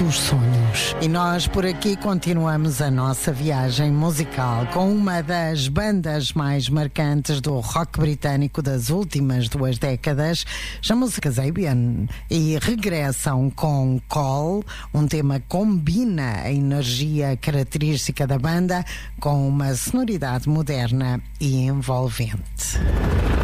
dos sonhos. E nós por aqui continuamos a nossa viagem musical com uma das bandas mais marcantes do rock britânico das últimas 2 décadas. Chama-se Kasabian e regressam com Call, um tema que combina a energia característica da banda com uma sonoridade moderna e envolvente.